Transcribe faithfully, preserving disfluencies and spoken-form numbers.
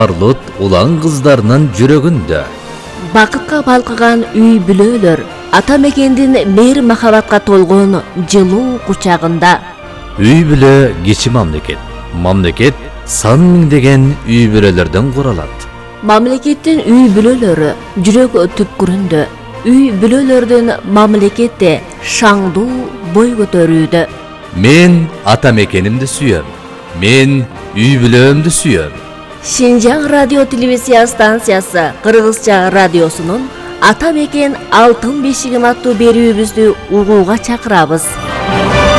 Arlut ulan kızlarının жүрөгүндө. Бакытка балкыган үй бүлөлөр ата мекендин мейир махабатка толгон жылуу кучагында. Үй бүлө кичи мамлекет. Мамлекет сан миңдеген үй бүлөлөрдөн куралат. Мамлекеттин үй бүлөлөрү жүрөк түпкүрүндө. Үй бүлөлөрдүн мамлекетте шаңдуу бой көтөрүүдө. Мен ата мекенимди сүйөм. Мен үй бүлөмдү сүйөм. Шинжаң радио телевизия станциясы Кыргызча радиосунун Ата мекен алтын бешигим аттуу берүүбүздү угууга чакырабыз.